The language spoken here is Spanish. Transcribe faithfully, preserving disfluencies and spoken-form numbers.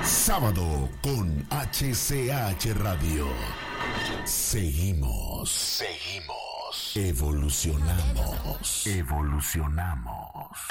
Sábado con H C H Radio. Seguimos, seguimos, evolucionamos, evolucionamos.